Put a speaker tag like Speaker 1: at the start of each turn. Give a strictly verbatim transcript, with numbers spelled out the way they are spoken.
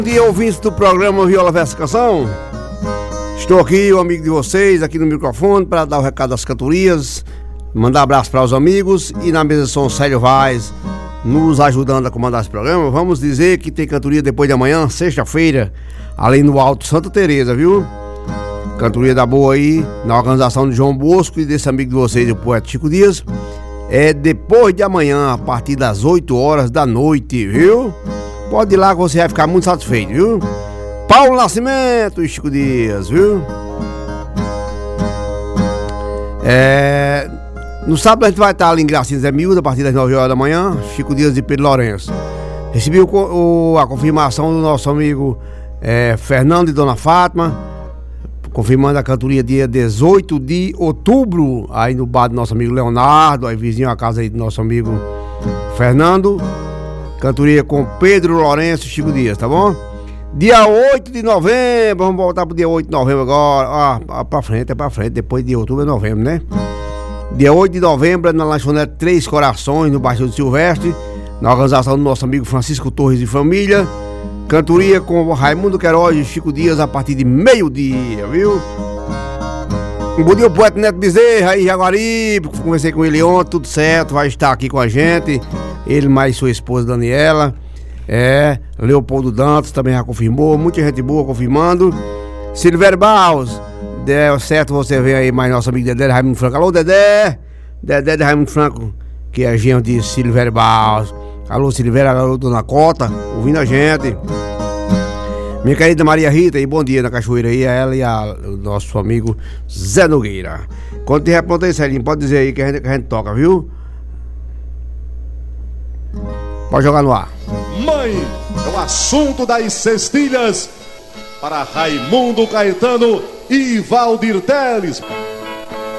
Speaker 1: Bom dia, ouvintes do programa Viola Versa Canção. Estou aqui, o amigo de vocês, aqui no microfone, para dar o recado das cantorias, mandar abraço para os amigos e na mesa de som Célio Vaz, nos ajudando a comandar esse programa. Vamos dizer que tem cantoria depois de amanhã, sexta-feira, ali no Alto Santa Teresa, viu? Cantoria da boa aí, na organização de João Bosco e desse amigo de vocês, o poeta Chico Dias. É depois de amanhã, a partir das oito horas da noite, viu? Pode ir lá que você vai ficar muito satisfeito, viu? Paulo Nascimento e Chico Dias, viu? É... No sábado a gente vai estar ali em Gracinha Zé Miúda, a partir das nove horas da manhã, Chico Dias e Pedro Lourenço. Recebi o, o, a confirmação do nosso amigo é, Fernando e Dona Fátima, confirmando a cantoria dia dezoito de outubro, aí no bar do nosso amigo Leonardo, aí vizinho a casa aí do nosso amigo Fernando. Cantoria com Pedro Lourenço e Chico Dias, tá bom? Dia oito de novembro, vamos voltar pro dia oito de novembro agora. Ah, pra frente, é pra frente, depois de outubro é novembro, né? Dia oito de novembro, na lanchonete Três Corações, no bairro do Silvestre, na organização do nosso amigo Francisco Torres e família. Cantoria com Raimundo Queiroz e Chico Dias a partir de meio-dia, viu? Um bom dia, o poeta Neto Bezerra aí, Jaguaribe. Conversei com ele ontem, tudo certo, vai estar aqui com a gente. Ele mais sua esposa Daniela. É, Leopoldo Dantas também já confirmou. Muita gente boa confirmando. Silvério Barros, deu certo, você vem aí mais nosso amigo Dedé de Raimundo Franco. Alô, Dedé! Dedé de Raimundo Franco, que é gente de Silvério Barros. Alô, Silvério, alô, Dona Cota, ouvindo a gente. Minha querida Maria Rita, e bom dia na Cachoeira aí, a ela e a, o nosso amigo Zé Nogueira. Quando tiver pronto aí, Celinho, pode dizer aí que a gente, que a gente toca, viu? Pode jogar no ar.
Speaker 2: Mãe, é o assunto das cestilhas para Raimundo Caetano e Valdir Teles.